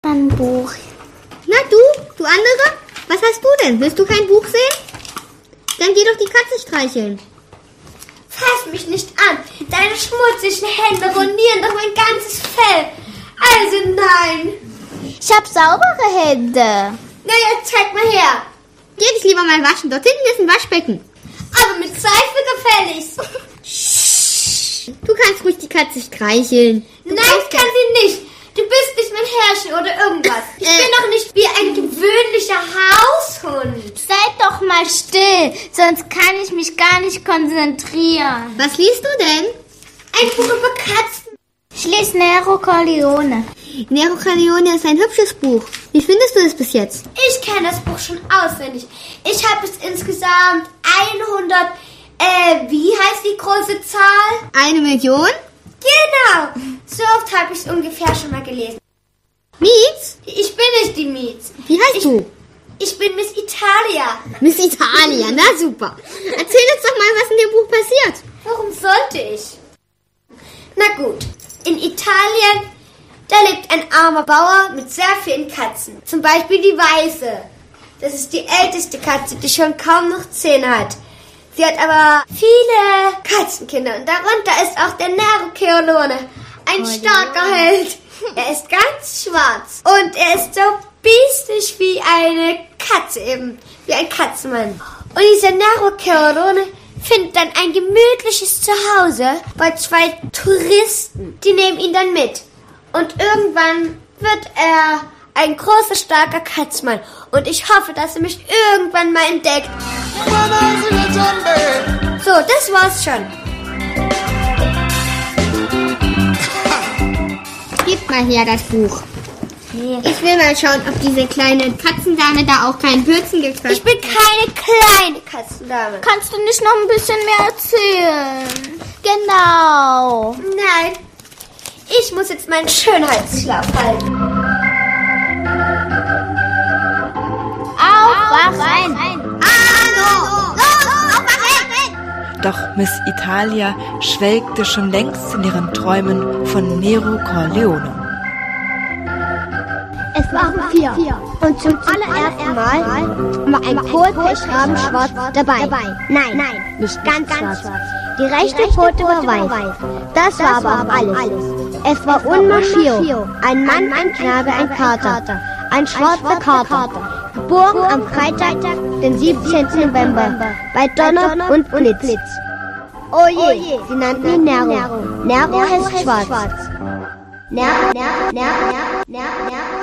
ein Buch. Na du andere? Was hast du denn? Willst du kein Buch sehen? Dann geh doch die Katze streicheln. Fass mich nicht an. Deine schmutzigen Hände ruinieren doch mein ganzes Fell. Also nein. Ich hab saubere Hände. Na ja, zeig mal her. Geh dich lieber mal waschen. Dort hinten ist ein Waschbecken. Aber mit Seife gefälligst. Du kannst ruhig die Katze streicheln. Nein, ich kann sie nicht. Du bist nicht mein Herrscher oder irgendwas. Ich bin doch nicht wie ein gewöhnlicher Haushund. Seid doch mal still, sonst kann ich mich gar nicht konzentrieren. Was liest du denn? Ein Buch über Katzen. Ich lese Nero Corleone. Nero Corleone ist ein hübsches Buch. Wie findest du es bis jetzt? Ich kenne das Buch schon auswendig. Ich habe es insgesamt 100, wie heißt die große Zahl? 1 Million? Genau. So oft habe ich es ungefähr schon mal gelesen. Mietz? Ich bin nicht die Mietz. Wie heißt du? Ich bin Miss Italia. Miss Italia, na super. Erzähl uns doch mal, was in dem Buch passiert. Warum sollte ich? Na gut, in Italien, da lebt ein armer Bauer mit sehr vielen Katzen. Zum Beispiel die Weiße. Das ist die älteste Katze, die schon kaum noch Zähne hat. Sie hat aber viele Katzenkinder und darunter ist auch der Nero Corleone, ein starker Held. Er ist ganz schwarz und er ist so biestig wie eine Katze eben, wie ein Katzenmann. Und dieser Nero Corleone findet dann ein gemütliches Zuhause bei 2 Touristen. Die nehmen ihn dann mit. Und irgendwann wird er ein großer, starker Katzmann. Und ich hoffe, dass er mich irgendwann mal entdeckt. So, das war's schon. Gib mal her das Buch. Ich will mal schauen, ob diese kleine Katzendame da auch keinen Bürzen gekriegt. Ich bin keine kleine Katzendame. Kannst du nicht noch ein bisschen mehr erzählen? Genau. Nein, ich muss jetzt meinen Schönheitsschlaf halten. Aufwachen! Doch Miss Italia schwelgte schon längst in ihren Träumen von Nero Corleone. Es waren 4 und zum allerersten Mal war ein Kohlpechrabenschwarz dabei. Nein, nicht ganz schwarz. Die rechte Pfote war weiß. Das war aber auch alles. Es war Unmaschio, ein Mann, ein Knabe, ein Kater. Ein schwarzer Kater. Geboren am Freitag, den 17. November, bei Donner und Blitz. Oh je, sie nannten ihn Nero. Nero heißt schwarz. Nero.